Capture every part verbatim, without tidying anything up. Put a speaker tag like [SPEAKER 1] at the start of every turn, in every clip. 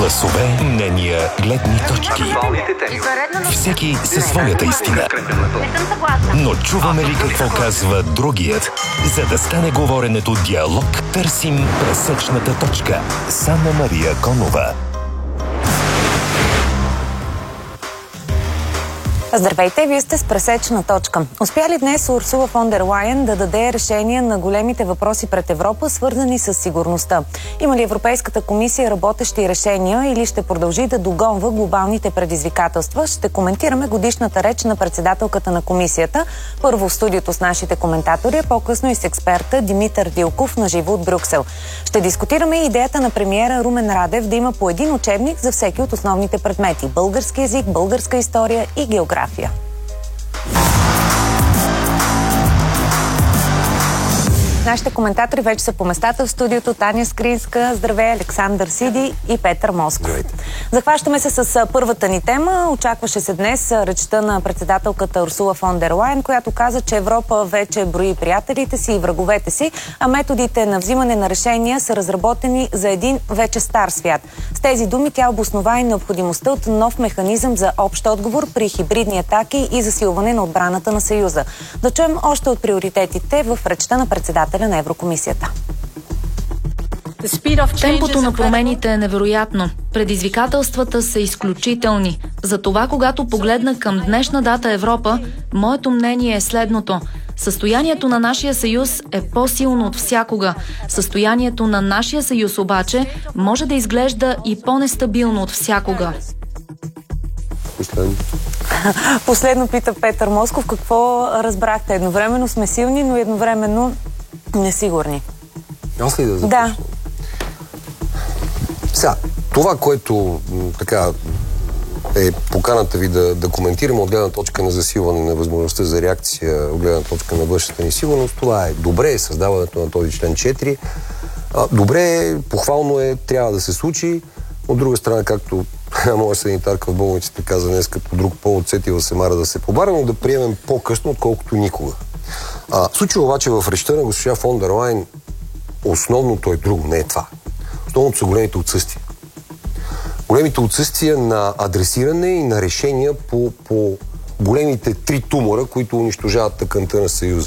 [SPEAKER 1] Гласове, мнения, гледни точки. Всеки със своята истина. Но чуваме ли какво казва другият? За да стане говоренето диалог, търсим пресечната точка с Анна-Мария Конова.
[SPEAKER 2] Здравейте, вие сте с пресечна точка. Успя ли днес Урсула фон дер Лайен да даде решение на големите въпроси пред Европа, свързани с сигурността? Има ли Европейската комисия работещи решения или ще продължи да догонва глобалните предизвикателства? Ще коментираме годишната реч на председателката на комисията. Първо в студиото с нашите коментатори, а по-късно и с експерта Димитър Дилков на живо от Брюксел. Ще дискутираме и идеята на премиера Румен Радев да има по един учебник за всеки от основните предмети – български език, българска история и география. Нашите коментатори вече са по местата в студиото. Таня Скринска, здравей, Александър Сиди и Петър Москов. Здравейте. Захващаме се с първата ни тема. Очакваше се днес речта на председателката Урсула фон дер Лайен, която каза, че Европа вече брои приятелите си и враговете си, а методите на взимане на решения са разработени за един вече стар свят. С тези думи тя обоснова и необходимостта от нов механизъм за общ отговор при хибридни атаки и засилване на отбраната на Съюза. Да чуем още от приоритетите в речта на председателя на Еврокомисията.
[SPEAKER 3] Темпото на промените е невероятно. Предизвикателствата са изключителни. Затова, когато погледна към днешна дата Европа, моето мнение е следното. Състоянието на нашия съюз е по-силно от всякога. Състоянието на нашия съюз обаче може да изглежда и по-нестабилно от всякога.
[SPEAKER 2] Последно. Последно пита Петър Москов. Какво разбрахте? Едновременно сме силни, но едновременно несигурни.
[SPEAKER 4] Аз ли да започна?
[SPEAKER 2] Да.
[SPEAKER 4] Сега, това, което така е поканата ви да, да коментираме от гледна точка на засилване на възможността за реакция, от гледна точка на външната ни сигурност, това е добре, създаването на този член четири. А, добре, похвално е, трябва да се случи. От друга страна, както моя санитарка в болницата каза днес, като друг повод сетила се Мара да се побара, но да приемем по-късно, отколкото никога. А, случва обаче в речта на госпожа фон дер Лайен основното е друго, не е това. Основното са големите отсъствия. Големите отсъствия на адресиране и на решения по, по големите три тумора, които унищожават тъканта на Съюза.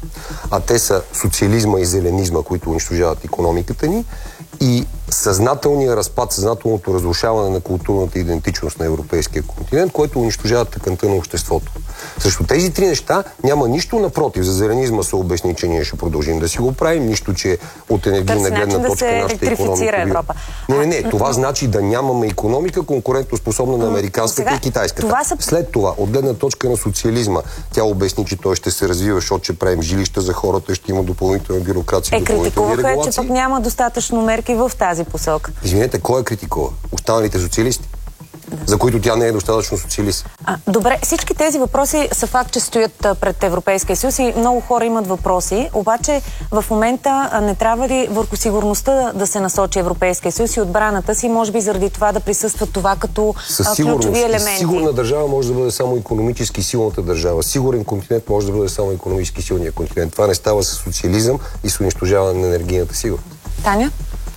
[SPEAKER 4] А те са социализма и зеленизма, които унищожават икономиката ни, и съзнателния разпад, съзнателното разрушаване на културната идентичност на европейския континент, което унищожава тъканта на обществото. Срещу тези три неща няма нищо, напротив. За зеленизма се обясни, че ние ще продължим да си го правим, нищо, че от енергийна гледна точка
[SPEAKER 2] да
[SPEAKER 4] нашата икономика...
[SPEAKER 2] Европа.
[SPEAKER 4] Не, не, не. Това значи да нямаме икономика, конкурентоспособна на американската и китайската.
[SPEAKER 2] Това са...
[SPEAKER 4] След това, от гледна точка на социализма, тя обясни, че той ще се развива, защото ще правим жилища за хората, ще има допълнителна бюрокрация,
[SPEAKER 2] е,
[SPEAKER 4] допълнителни регулации.
[SPEAKER 2] Критикуваха, че пък няма достатъчно мерки в тази посока.
[SPEAKER 4] Извинете, кой е критикува? Останалите социалисти? Да. За които тя не е достатъчно социалист.
[SPEAKER 2] А, добре, всички тези въпроси са факт, че стоят пред Европейския съюз и много хора имат въпроси, обаче в момента не трябва ли върху сигурността да се насочи Европейския съюз и отбраната си, може би заради това да присъства това като а, ключови елементи?
[SPEAKER 4] Сигурна държава може да бъде само икономически силната държава. Сигурен континент може да бъде само икономически силния континент. Това не става с социализъм и с унищожаване на енергийната сигурност.
[SPEAKER 2] Таня?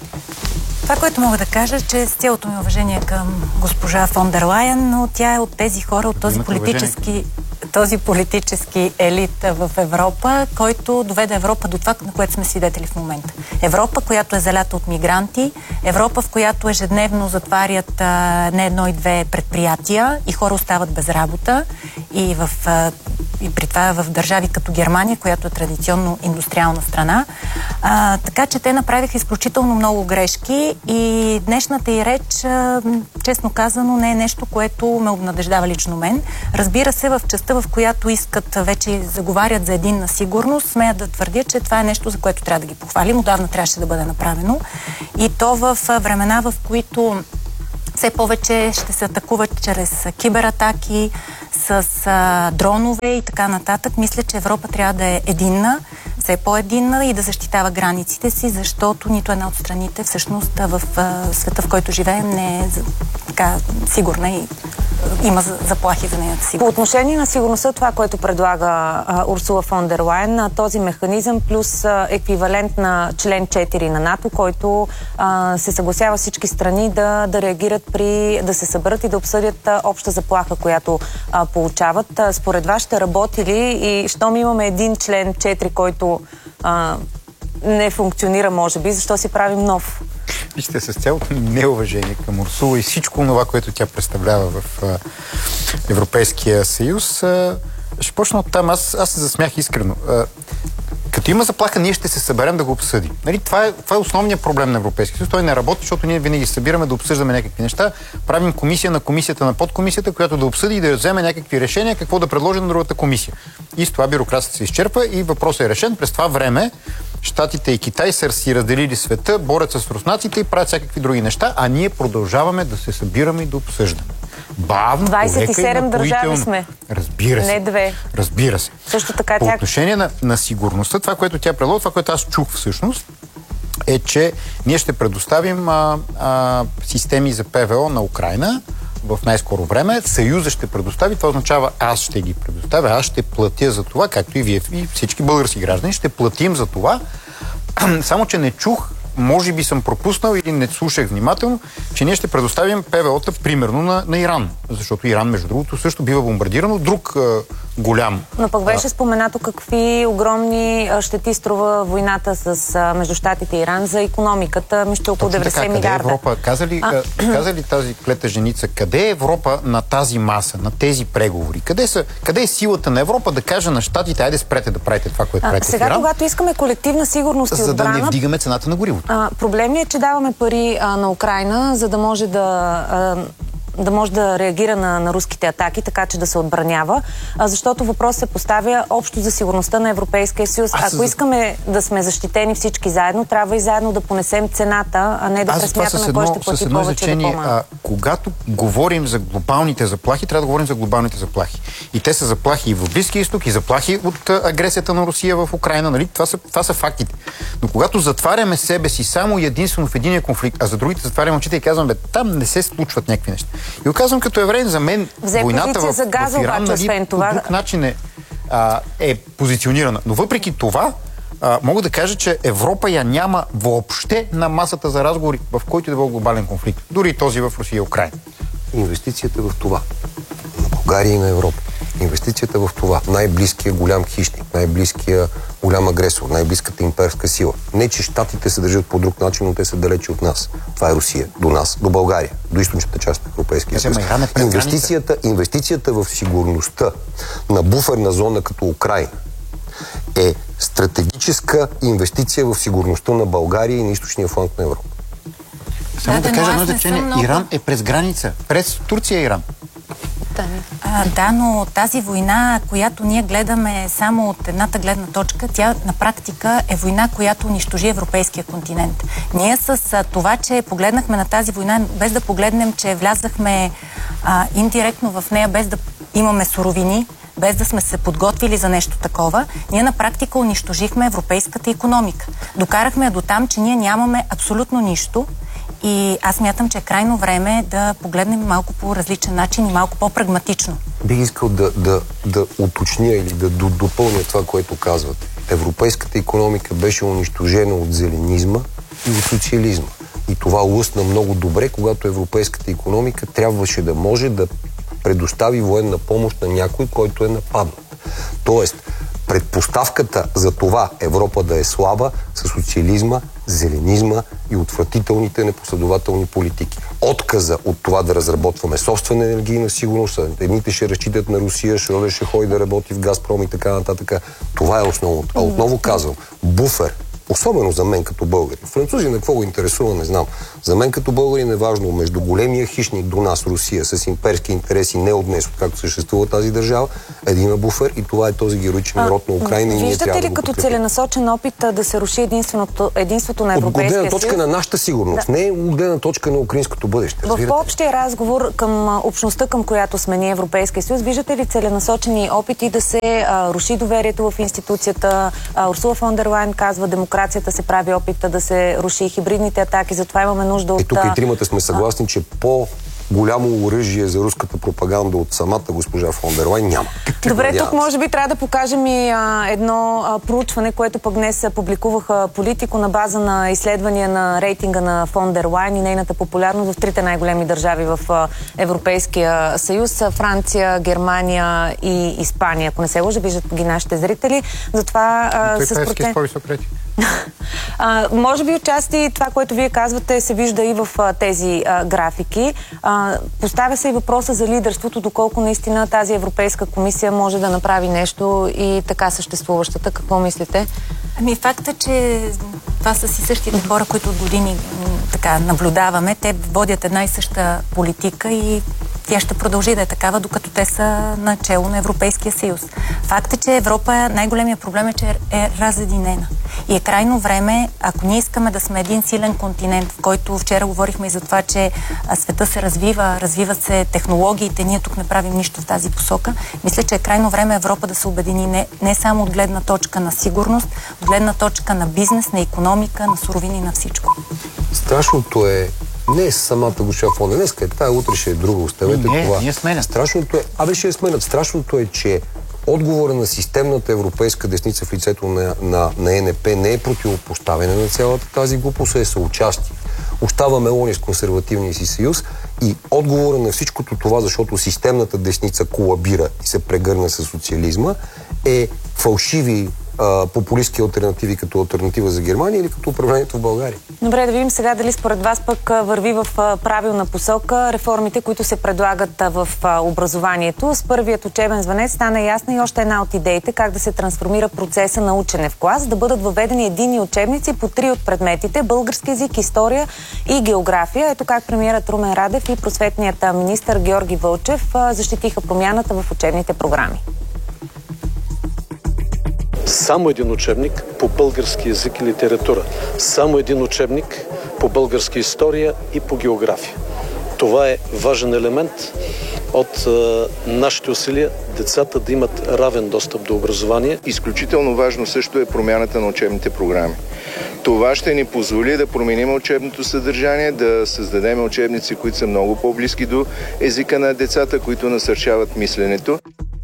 [SPEAKER 5] Това, което мога да кажа, че с цялото ми уважение към госпожа фон дер Лайен, но тя е от тези хора, от този политически, този политически елит в Европа, който доведе Европа до това, на което сме свидетели в момента. Европа, която е залята от мигранти, Европа, в която ежедневно затварят а, не едно и две предприятия и хора остават без работа, и, в, а, и при това в държави като Германия, която е традиционно индустриална страна. А, така че те направиха изключително много грешки и днешната й реч, а, честно казано, не е нещо, което ме обнадеждава лично мен. Разбира се, в частта, в която искат, вече заговарят за единна сигурност, смея да твърдя, че това е нещо, за което трябва да ги похвалим. Отдавна трябваше да бъде направено. И то в времена, в които все повече ще се атакуват чрез кибератаки, с а, дронове и така нататък. Мисля, че Европа трябва да е единна, все по-единна и да защитава границите си, защото нито една от страните всъщност в а, света, в който живеем, не е така сигурна и има заплахи за нейната сигурност.
[SPEAKER 2] По отношение на сигурността, това, което предлага а, Урсула фон дер Лайен, а, този механизъм плюс а, еквивалент на член четири на НАТО, който а, се съгласява всички страни да, да реагират при, да се съберат и да обсъдят а, обща заплаха, която а, получават. А, според вас ще работи ли и щом имаме един член четири, който а, не функционира, може би, защо си правим нов?
[SPEAKER 6] Вижте, с цялото неуважение към Урсула и всичко това, което тя представлява в а, Европейския съюз, а, ще почна от там. Аз, аз се засмях искрено. А, като има заплаха, ние ще се съберем да го обсъдим. Нали? Това, е, това е основният проблем на Европейския съюз. Той не работи, защото ние винаги събираме да обсъждаме някакви неща. Правим комисия на комисията на подкомисията, която да обсъди и да вземе някакви решения, какво да предложи на другата комисия. И с това бюрокрацията се изчерпа и въпросът е решен. През това време Щатите и Китай са си разделили света, борят с руснаците и правят всякакви други неща, а ние продължаваме да се събираме и да обсъждаме. Бавно,
[SPEAKER 2] двадесет и седем държави сме.
[SPEAKER 6] Разбира се.
[SPEAKER 2] Не две.
[SPEAKER 6] Разбира се.
[SPEAKER 2] Също така
[SPEAKER 6] По
[SPEAKER 2] тя...
[SPEAKER 6] отношение на, на сигурността, това, което тя предлага, това, което аз чух всъщност, е, че ние ще предоставим а, а, системи за ПВО на Украйна в най-скоро време. Съюза ще предостави, това означава аз ще ги предоставя, аз ще платя за това, както и вие, и всички български граждани, ще платим за това. Само, че не чух, може би съм пропуснал или не слушах внимателно, че ние ще предоставим ПВО-та примерно на, на Иран. Защото Иран, между другото, също бива бомбардирано. Друг а, голям...
[SPEAKER 2] Но пък беше а... споменато какви огромни щети струва войната с, а, между Щатите и Иран за икономиката, между около деветдесет милиарда. Къде е
[SPEAKER 6] Европа? Каза ли, а... каза ли тази клета женица, къде е Европа на тази маса, на тези преговори? Къде, са, къде е силата на Европа да каже на Щатите, айде спрете да правите това, което правите в Иран?
[SPEAKER 2] Сега, когато искаме колективна сигурност и
[SPEAKER 6] отбрана... За да не вдигаме цената на горивото.
[SPEAKER 2] А, проблемът е, че даваме пари а, на Украйна, за да може да, а, да може да реагира на, на руските атаки, така че да се отбранява, а, защото въпрос се поставя общо за сигурността на Европейския съюз. Аз Ако искаме да сме защитени всички заедно, трябва и заедно да понесем цената, а не да пресмятаме кой ще плати повече или по-малко.
[SPEAKER 6] Когато говорим за глобалните заплахи, трябва да говорим за глобалните заплахи. И те са заплахи и в Близкия изток, и заплахи от а, агресията на Русия в Украйна. Нали? Това са, това са фактите. Но когато затваряме себе си само и единствено в единия конфликт, а за другите затваряме очите и казваме, бе, там не се случват някакви неща. И оказвам като евреин, за мен
[SPEAKER 2] Взе
[SPEAKER 6] войната в,
[SPEAKER 2] за газа,
[SPEAKER 6] в Иран,
[SPEAKER 2] обаче,
[SPEAKER 6] нали,
[SPEAKER 2] това...
[SPEAKER 6] по друг начин е, а, е позиционирана. Но въпреки това, а, мога да кажа, че Европа я няма въобще на масата за разговори, в който е било глобален конфликт. Дори този в Русия и Украйна.
[SPEAKER 4] Инвестицията в това. На България и на Европа. Инвестицията в това. Най-близкият голям хищник, най-близкия голям агресор, най-близката имперска сила. Не, че щатите се държат по друг начин, но те са далече от нас. Това е Русия. До нас. До България. До източната част на Европейския съюз. Инвестицията, инвестицията в сигурността на буферна зона като Украйна е стратегическа инвестиция в сигурността на България и на източния фланг на Европа.
[SPEAKER 6] Само да, да кажа едно значение. Много... Иран е през граница. През Турция и Иран.
[SPEAKER 5] А, да, но тази война, която ние гледаме само от едната гледна точка, тя на практика е война, която унищожи европейския континент. Ние с а, това, че погледнахме на тази война, без да погледнем, че влязахме а, индиректно в нея, без да имаме суровини, без да сме се подготвили за нещо такова, ние на практика унищожихме европейската икономика. Докарахме я до там, че ние нямаме абсолютно нищо. И аз мятам, че е крайно време да погледнем малко по различен начин и малко по-прагматично.
[SPEAKER 4] Бих искал да, да, да уточня или да допълня това, което казвате. Европейската икономика беше унищожена от зеленизма и от социализма. И това лъсна много добре, когато европейската икономика трябваше да може да предостави военна помощ на някой, който е нападнат. Тоест, предпоставката за това Европа да е слаба са социализма, зеленизма и отвратителните непоследователни политики. Отказа от това да разработваме собствена енергийна сигурност, едните ще разчитат на Русия, Шрёдер ще ходи да работи в Газпром и така нататък. Това е основното. А отново казвам, буфер, особено за мен като българин. Французи на какво го интересува, не знам. За мен като българин е важно между големия хищник до нас, Русия, с имперски интереси, не от днес, откакто съществува тази държава, един буфер и това е този героичен народ на Украйна. И ние трябва да го
[SPEAKER 2] като
[SPEAKER 4] подкрепим.
[SPEAKER 2] Целенасочен опит да се руши единството, единството на Европейския съюз?
[SPEAKER 4] От гледна точка на нашата сигурност, да. Не от гледна точка на украинското бъдеще.
[SPEAKER 2] В по-общия разговор към общността, към която сме ние, Европейския съюз, виждате ли целенасочени опити да се а, руши доверието в институцията? А, Урсула фон дер Лайен казва, демокрацията се прави опита да се руши, хибридните атаки, затова имаме нужда от...
[SPEAKER 4] Е, тук и тримата сме съгласни, че по голямо оръжие за руската пропаганда от самата госпожа фон дер Лайен няма.
[SPEAKER 2] Добре, тук може би трябва да покажем и а, едно а, проучване, което пък днес публикуваха Политико на база на изследвания на рейтинга на фон дер Лайен и нейната популярност в трите най-големи държави в а, Европейския съюз – Франция, Германия и Испания. Ако не се лъжа, виждат ги нашите зрители. Затова а, с процент... А, може би отчасти това, което вие казвате, се вижда и в а, тези а, графики. А, поставя се и въпроса за лидерството, доколко наистина тази Европейска комисия може да направи нещо и така съществуващата. Какво мислите?
[SPEAKER 5] Ами факта, че това са си същите хора, които от години така наблюдаваме. Те водят една и съща политика и тя ще продължи да е такава, докато те са начело на Европейския съюз. Факт е, че Европа, най-големият проблем е, че е разединена. И е крайно време, ако ние искаме да сме един силен континент, в който вчера говорихме и за това, че света се развива, развиват се технологиите, ние тук не правим нищо в тази посока, мисля, че е крайно време Европа да се обедини не, не само от гледна точка на сигурност, от гледна точка на бизнес, на икономика, на суровини, на всичко.
[SPEAKER 4] Страшното е не е самата госпожа фон. Днеска е тая, утре ще е друга. Оставете
[SPEAKER 6] не,
[SPEAKER 4] това.
[SPEAKER 6] Ние сменят.
[SPEAKER 4] Страшното е, абе ще я сменят. Страшното е, че отговора на системната европейска десница в лицето на, на, на Е Ен Пе не е противопоставяне на цялата тази глупост, е съучастие. Остава Мелони с консервативния си съюз и отговора на всичкото това, защото системната десница колабира и се прегърна с социализма, е фалшиви популистски алтернативи като алтернатива за Германия или като управлението в България.
[SPEAKER 2] Добре, да видим сега дали според вас пък върви в правилна посока реформите, които се предлагат в образованието. С първият учебен звънец стана ясна и още една от идеите как да се трансформира процеса на учене в клас, да бъдат въведени единни учебници по три от предметите – български език, история и география. Ето как премиерът Румен Радев и просветният министър Георги Вълчев защитиха промяната в учебните програми.
[SPEAKER 7] Само един учебник по български език и литература. Само един учебник по българска история и по география. Това е важен елемент от е, нашите усилия децата да имат равен достъп до образование.
[SPEAKER 8] Изключително важно също е промяната на учебните програми. Това ще ни позволи да променим учебното съдържание, да създадем учебници, които са много по-близки до езика на децата, които насърчават мисленето.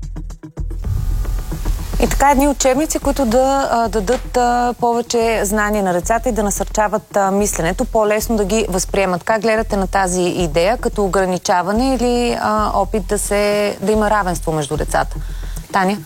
[SPEAKER 2] И така едни учебници, които да а, дадат а, повече знания на децата и да насърчават а, мисленето, по-лесно да ги възприемат. Как гледате на тази идея, като ограничаване или а, опит да, се, да има равенство между децата? Таня?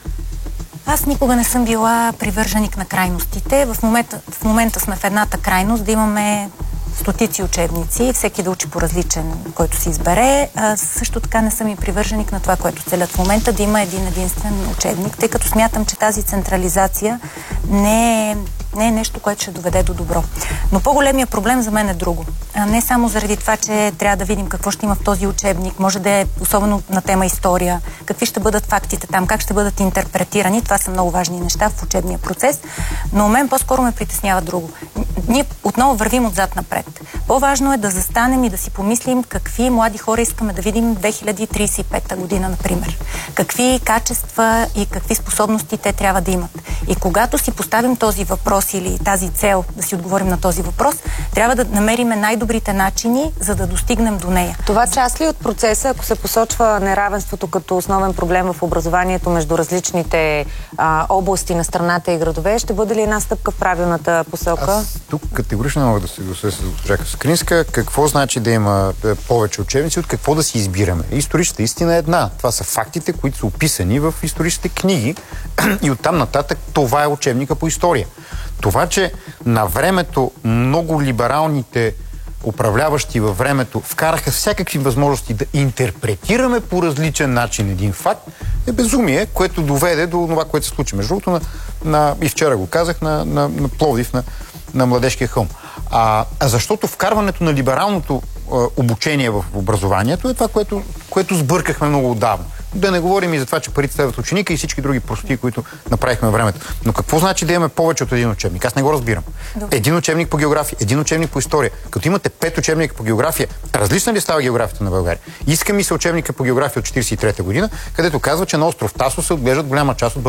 [SPEAKER 5] Аз никога не съм била привърженик на крайностите. В момента, в момента сме в едната крайност да имаме стотици учебници, всеки да учи по различен, който си избере. А, също така не съм и привърженик на това, което целят в момента, да има един единствен учебник, тъй като смятам, че тази централизация не е, не е нещо, което ще доведе до добро. Но по-големият проблем за мен е друго. А, не само заради това, че трябва да видим какво ще има в този учебник, може да е особено на тема история, какви ще бъдат фактите там, как ще бъдат интерпретирани. Това са много важни неща в учебния процес. Но мен по-скоро ме притеснява друго. Ние отново вървим отзад напред. По-важно е да застанем и да си помислим какви млади хора искаме да видим две хиляди тридесет и пета година, например. Какви качества и какви способности те трябва да имат. И когато си поставим този въпрос или тази цел да си отговорим на този въпрос, трябва да намерим най-добрите начини, за да достигнем до нея.
[SPEAKER 2] Това част ли от процеса, ако се посочва неравенството като основен проблем в образованието между различните а, области на страната и градове, ще бъде ли една стъпка в правилната посока?
[SPEAKER 6] Аз тук категорично мога да се гласа с госпожа Скринска. Какво значи да има повече учебници, от какво да си избираме? Историческата истина е една. Това са фактите, които са описани в историческите книги и оттам нататък това е учебника по история. Това, че на времето много либералните управляващи във времето вкараха всякакви възможности да интерпретираме по различен начин един факт, е безумие, което доведе до това, което се случи. Между другото, на, на, и вчера го казах, на, на, на Пловдив, на, на Младежкия хълм. А, а защото вкарването на либералното а, обучение в образованието е това, което, което сбъркахме много отдавна. Да не говорим и за това, че парите следват ученика и всички други прости, които направихме във времето. Но какво значи да имаме повече от един учебник? Аз не го разбирам. Добре. Един учебник по география, един учебник по история. Като имате пет учебника по география, различна ли става географията на България? Иска ми се учебника по география от четиридесет и трета година, където казва, че на остров Тасо се отглеждат голяма част от